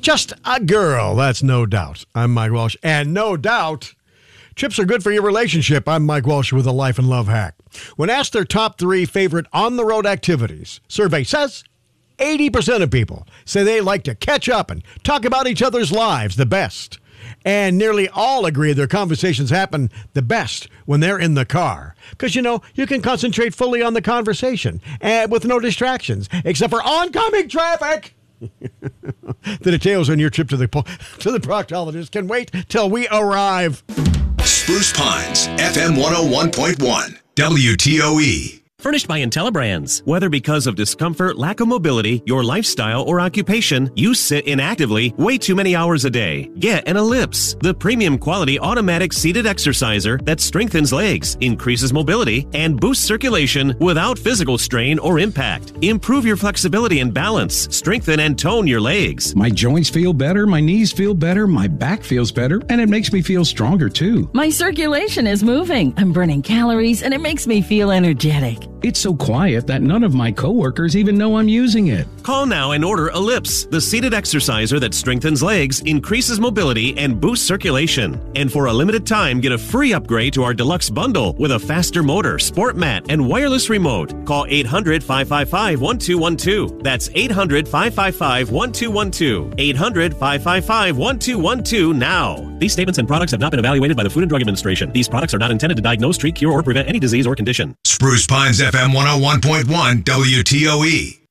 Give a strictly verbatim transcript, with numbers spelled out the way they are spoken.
just a girl, that's no doubt. I'm Mike Walsh, and no doubt, chips are good for your relationship. I'm Mike Walsh with a life and love hack. When asked their top three favorite on-the-road activities, survey says eighty percent of people say they like to catch up and talk about each other's lives the best. And nearly all agree their conversations happen the best when they're in the car. Because, you know, you can concentrate fully on the conversation and with no distractions, except for oncoming traffic. The details on your trip to the to the proctologist can wait till we arrive. Spruce Pines, F M one oh one point one, W T O E. Furnished by IntelliBrands. Whether because of discomfort, lack of mobility, your lifestyle, or occupation, you sit inactively way too many hours a day. Get an Ellipse, the premium quality automatic seated exerciser that strengthens legs, increases mobility, and boosts circulation without physical strain or impact. Improve your flexibility and balance. Strengthen and tone your legs. My joints feel better, my knees feel better, my back feels better, and it makes me feel stronger too. My circulation is moving. I'm burning calories, and it makes me feel energetic. It's so quiet that none of my coworkers even know I'm using it. Call now and order Ellipse, the seated exerciser that strengthens legs, increases mobility, and boosts circulation. And for a limited time, get a free upgrade to our deluxe bundle with a faster motor, sport mat, and wireless remote. Call eight hundred, five five five, one two one two. That's eight hundred, five five five, one two one two. eight hundred, five five five, one two one two now. These statements and products have not been evaluated by the Food and Drug Administration. These products are not intended to diagnose, treat, cure, or prevent any disease or condition. Spruce Pines, F M one oh one point one, W T O E.